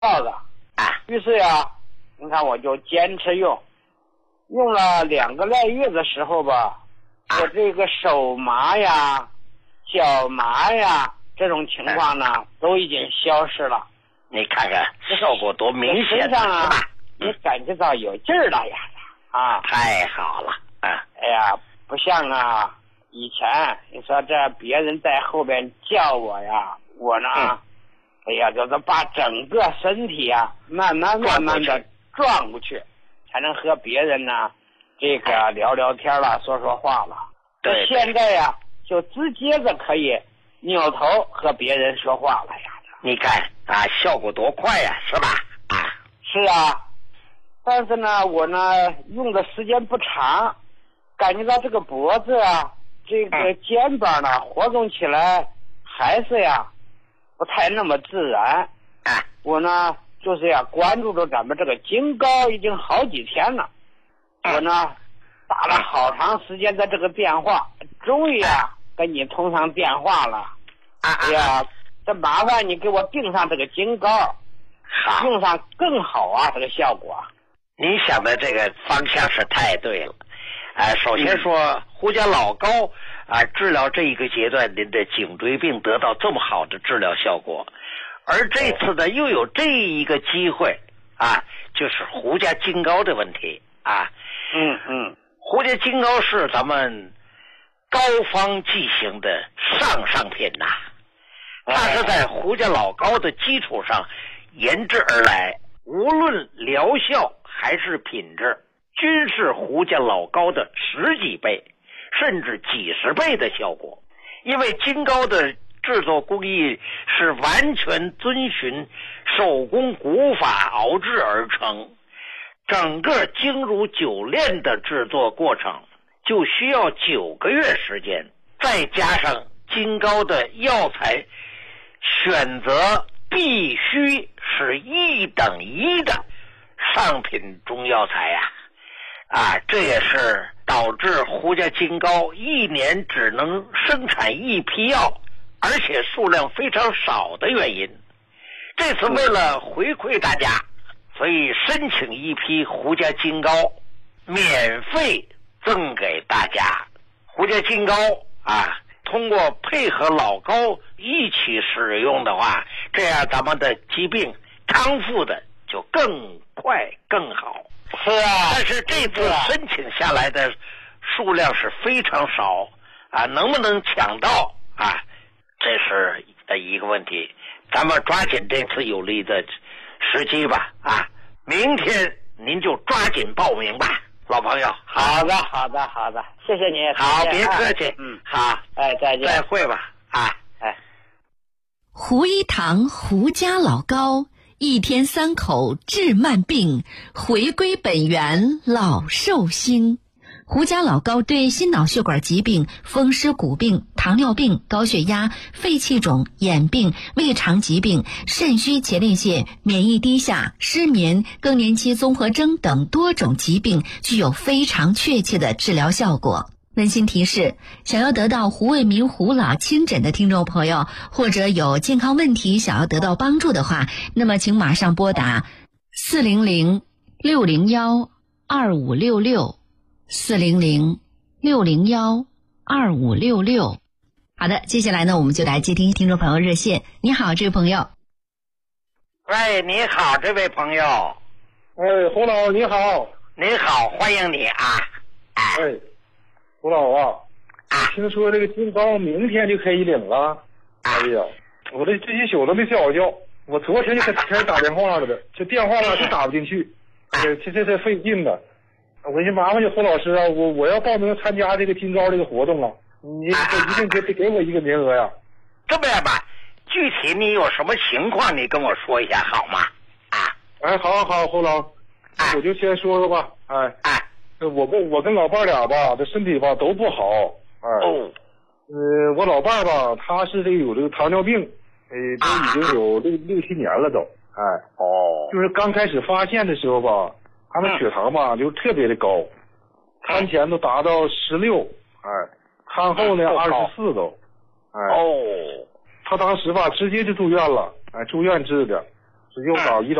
报的啊。 于是呀，你看我就坚持用了2个来月的时候吧，我这个手麻呀、脚麻呀这种情况呢，都已经消失了。 你看看效果多明显， 身上啊， 是吧？ 你感觉到有劲儿了呀，啊， 太好了啊！ 哎呀，不像啊以前，你说这别人在后边叫我呀，我呢，哎呀，就是把整个身体啊，慢慢的转过去，才能和别人呢，这个聊聊天了，说说话了。 对， 现在呀，就直接的可以扭头和别人说话了呀。 你看啊，效果多快呀，是吧？啊， 是啊，但是呢，我呢用的时间不长，感觉到这个脖子啊，这个肩膀呢活动起来还是呀不太那么自然。我呢就是呀关注着咱们这个金高已经好几天了，我呢打了好长时间的这个电话，终于啊跟你通上电话了。哎呀，这麻烦你给我订上这个金高， 好， 用上更好啊，这个效果。 您想的这个方向是太对了。首先说胡家老高治疗这一个阶段您的颈椎病得到这么好的治疗效果，而这次呢又有这一个机会就是胡家金高的问题啊。胡家金高是咱们膏方剂型的上品呐，它是在胡家老高的基础上研制而来，无论疗效还是品质，均是胡家老高的10几倍甚至几十倍的效果。因为金高的制作工艺是完全遵循手工古法熬制而成，整个精如酒炼的制作过程就需要9个月时间，再加上金高的药材选择必须是1等1的上品中药材这也是导致胡家金高1年只能生产1批药，而且数量非常少的原因。这次为了回馈大家，所以申请一批胡家金高免费赠给大家。胡家金高通过配合老高一起使用的话，这样咱们的疾病康复的就更快更好。 是啊， 但是这次申请下来的数量是非常少能不能抢到这是一个问题。咱们抓紧这次有利的时机吧明天您就抓紧报名吧，老朋友。 好的，谢谢你。 好，别客气。好， 再见， 再会吧。 胡一堂胡家老高，1天3口治慢病，回归本源老寿星。胡家老高对心脑血管疾病、风湿骨病、糖尿病、高血压、肺气肿、眼病、胃肠疾病、肾虚前列腺、免疫低下、失眠、更年期综合征等多种疾病具有非常确切的治疗效果。温馨提示，想要得到胡卫民胡老亲诊的听众朋友，或者有健康问题想要得到帮助的话，那么请马上拨打400-601-2566 400-601-2566。好的，接下来呢，我们就来接听听众朋友热线。你好，这位朋友。 喂，你好，这位朋友。 胡老你好。 你好，欢迎你胡老听说这个金高明天就可以领了。哎呀，我这一宿都没睡好觉，我昨天就开始打电话了的，这电话就打不进去，这费劲的。我就麻烦你胡老师我要报名参加这个金高这个活动你一定得给我一个名额呀。 这么样吧，具体你有什么情况你跟我说一下好吗？ 好，胡老，我就先说说吧。我跟老伴俩吧，这身体吧都不好。我老伴吧，他是有这个糖尿病，都已经有6、7年了都。就是刚开始发现的时候吧，他们血糖吧就特别的高，餐前都达到16，餐后呢24都。他当时吧直接就住院了，住院治的。 是诱导胰岛